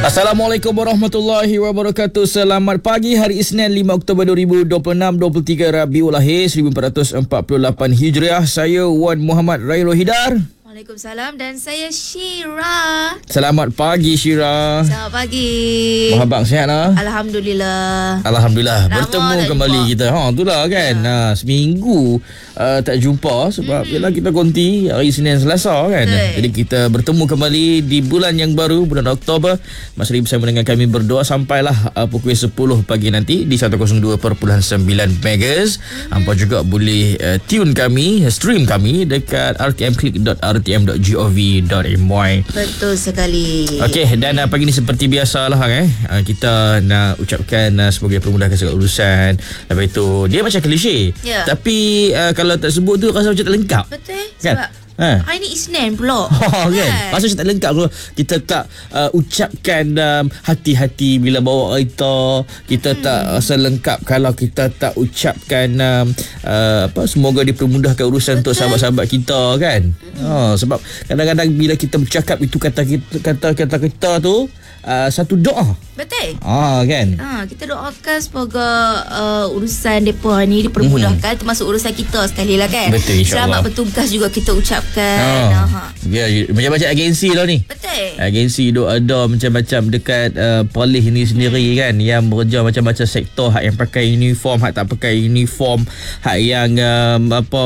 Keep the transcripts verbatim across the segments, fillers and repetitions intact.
Assalamualaikum warahmatullahi wabarakatuh. Selamat pagi, hari Isnin lima Oktober dua ribu dua puluh enam, dua puluh tiga Rabiul Akhir seribu empat ratus empat puluh lapan Hijriah. Saya Wan Muhammad Rairul Hidar. Waalaikumsalam, dan saya Syira. Selamat pagi Syira. Selamat pagi. Abang sihat lah? Alhamdulillah. Alhamdulillah. Lama Bertemu tak kembali jumpa. kita. Ha, itulah kan. Ya. Ha, seminggu uh, tak jumpa sebab mm-hmm. yalah kita konti hari Senin Selasa kan. Betul. Jadi kita bertemu kembali di bulan yang baru, bulan Oktober. Mas Ri bersama dengan kami berdoa sampailah uh, pukul sepuluh pagi nanti di seratus dua perpuluhan sembilan megahertz. Mm-hmm. Hampa juga boleh uh, tune kami, stream kami dekat r t m click dot r t m dot gov dot my. Betul sekali. Okey, dan uh, pagi ni seperti biasalah eh uh, kita nak ucapkan uh, semoga permudahkan segala urusan. Lepas itu dia macam klise. Ya. Tapi uh, kalau tak sebut tu rasa macam tak lengkap. Betul. Kan? Sebab Ha. hari ni Isnin pula. Oh, kan? Rasa macam tak lengkap kalau kita tak uh, ucapkan um, hati-hati bila bawa kereta. Kita hmm. tak rasa lengkap kalau kita tak ucapkan um, uh, apa semoga dipermudahkan urusan untuk sahabat-sahabat kita kan. Hmm. Oh, sebab kadang-kadang bila kita bercakap itu kata kata kata kita tu uh, satu doa. Betul. Ah kan. Ha, kita doakan semoga uh, urusan depa ni dipermudahkan, hmm. termasuk urusan kita sekali lah kan. Betul, insya-Allah. Selamat bertugas juga kita ucapkan. Oh. Ha. Ya, macam-macam agensi lah ni. Betul. Agensi duk ada macam-macam dekat uh, polis ni sendiri kan, yang bekerja macam-macam sektor, hak yang pakai uniform, hak tak pakai uniform, hak yang um, apa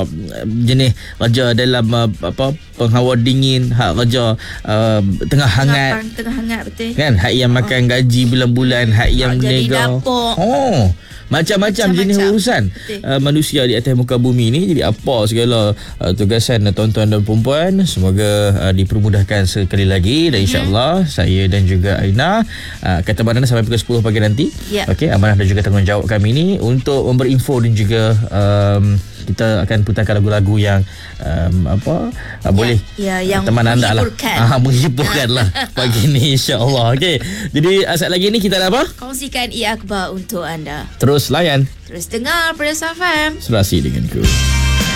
jenis kerja dalam uh, apa penghawa dingin, hak kerja uh, tengah hangat. Tengah, tengah hangat betul. Kan, hak yang makan oh. gaji bulan-bulan, hak yang jadi menega. Oh. Macam-macam jenis urusan uh, manusia di atas muka bumi ni. Jadi apa segala uh, tugasan uh, tuan-tuan dan perempuan, semoga uh, dipermudahkan sekali lagi. Dan insya-Allah hmm. saya dan juga Aina uh, kata Bandana sampai pukul sepuluh pagi nanti. Yeah. Okey, amanah dan juga tanggungjawab kami ni untuk memberi info dan juga um, kita akan putarkan lagu-lagu yang um, apa uh, boleh ya, yang teman anda lah ah, menghiburkan lah pagi ni insya-Allah. Okey, jadi uh, saat lagi ni kita ada apa? Kongsikan ia akhbar untuk anda. Terus layan, terus dengar Press F M. Serasi denganku.